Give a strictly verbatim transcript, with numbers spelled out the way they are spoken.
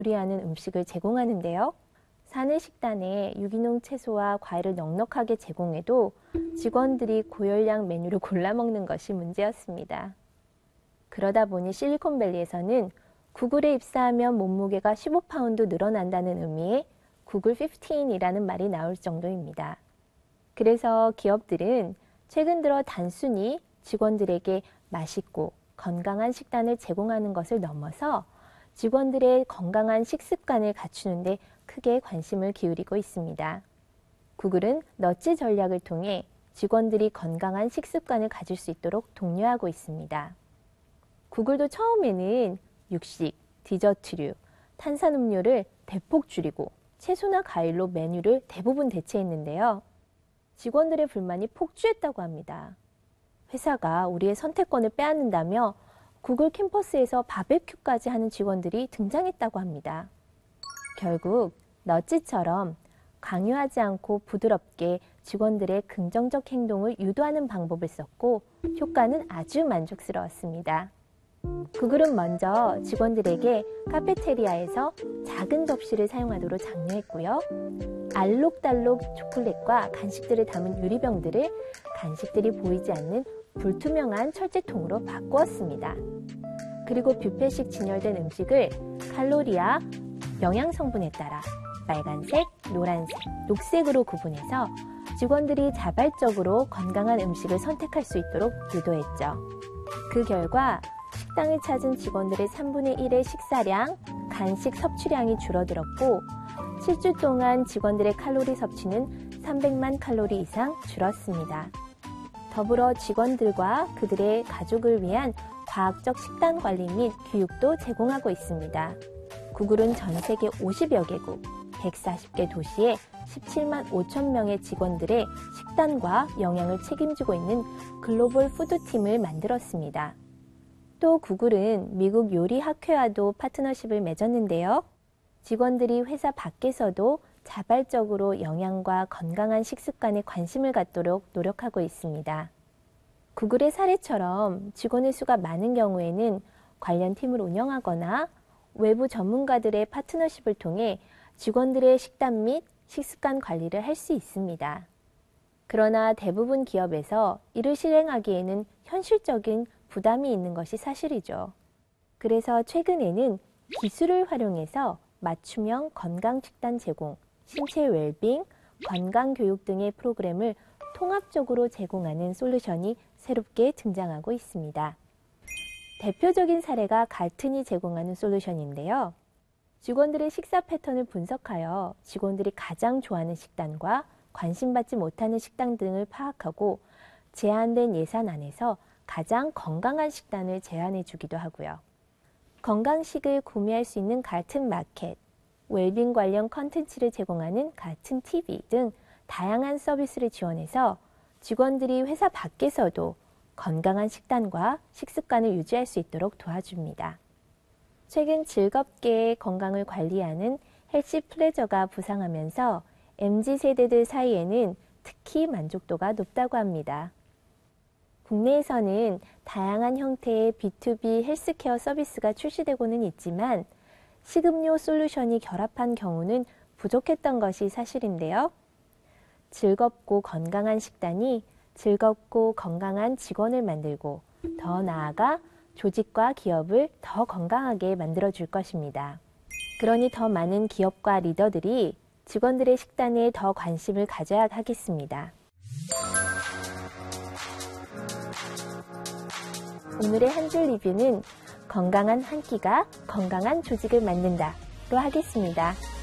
요리하는 음식을 제공하는데요. 사내 식단에 유기농 채소와 과일을 넉넉하게 제공해도 직원들이 고열량 메뉴를 골라 먹는 것이 문제였습니다. 그러다 보니 실리콘밸리에서는 구글에 입사하면 몸무게가 십오 파운드 늘어난다는 의미의 구글 십오이라는 말이 나올 정도입니다. 그래서 기업들은 최근 들어 단순히 직원들에게 맛있고 건강한 식단을 제공하는 것을 넘어서 직원들의 건강한 식습관을 갖추는 데 크게 관심을 기울이고 있습니다. 구글은 너치 전략을 통해 직원들이 건강한 식습관을 가질 수 있도록 독려하고 있습니다. 구글도 처음에는 육식, 디저트류, 탄산음료를 대폭 줄이고 채소나 과일로 메뉴를 대부분 대체했는데요. 직원들의 불만이 폭주했다고 합니다. 회사가 우리의 선택권을 빼앗는다며 구글 캠퍼스에서 바베큐까지 하는 직원들이 등장했다고 합니다. 결국 너치처럼 강요하지 않고 부드럽게 직원들의 긍정적 행동을 유도하는 방법을 썼고 효과는 아주 만족스러웠습니다. 구글은 먼저 직원들에게 카페테리아에서 작은 접시를 사용하도록 장려했고요. 알록달록 초콜릿과 간식들을 담은 유리병들을 간식들이 보이지 않는 불투명한 철제통으로 바꾸었습니다. 그리고 뷔페식 진열된 음식을 칼로리와 영양 성분에 따라 빨간색, 노란색, 녹색으로 구분해서 직원들이 자발적으로 건강한 음식을 선택할 수 있도록 유도했죠. 그 결과 식당을 찾은 직원들의 삼분의 일의 식사량, 간식 섭취량이 줄어들었고 칠 주 동안 직원들의 칼로리 섭취는 삼백만 칼로리 이상 줄었습니다. 더불어 직원들과 그들의 가족을 위한 과학적 식단 관리 및 교육도 제공하고 있습니다. 구글은 전 세계 오십여 개국, 백사십 개 도시에 십칠만 오천 명의 직원들의 식단과 영양을 책임지고 있는 글로벌 푸드팀을 만들었습니다. 또 구글은 미국 요리학회와도 파트너십을 맺었는데요. 직원들이 회사 밖에서도 자발적으로 영양과 건강한 식습관에 관심을 갖도록 노력하고 있습니다. 구글의 사례처럼 직원의 수가 많은 경우에는 관련 팀을 운영하거나 외부 전문가들의 파트너십을 통해 직원들의 식단 및 식습관 관리를 할 수 있습니다. 그러나 대부분 기업에서 이를 실행하기에는 현실적인 부담이 있는 것이 사실이죠. 그래서 최근에는 기술을 활용해서 맞춤형 건강식단 제공, 신체 웰빙, 건강교육 등의 프로그램을 통합적으로 제공하는 솔루션이 새롭게 등장하고 있습니다. 대표적인 사례가 갈튼이 제공하는 솔루션인데요. 직원들의 식사 패턴을 분석하여 직원들이 가장 좋아하는 식단과 관심받지 못하는 식단 등을 파악하고 제한된 예산 안에서 가장 건강한 식단을 제안해 주기도 하고요. 건강식을 구매할 수 있는 갈튼 마켓, 웰빙 관련 컨텐츠를 제공하는 갈튼 티비 등 다양한 서비스를 지원해서 직원들이 회사 밖에서도 건강한 식단과 식습관을 유지할 수 있도록 도와줍니다. 최근 즐겁게 건강을 관리하는 헬시 플레저가 부상하면서 엠지 세대들 사이에는 특히 만족도가 높다고 합니다. 국내에서는 다양한 형태의 비투비 헬스케어 서비스가 출시되고는 있지만 식음료 솔루션이 결합한 경우는 부족했던 것이 사실인데요. 즐겁고 건강한 식단이 즐겁고 건강한 직원을 만들고 더 나아가 조직과 기업을 더 건강하게 만들어줄 것입니다. 그러니 더 많은 기업과 리더들이 직원들의 식단에 더 관심을 가져야 하겠습니다. 오늘의 한 줄 리뷰는 건강한 한 끼가 건강한 조직을 만든다로 하겠습니다.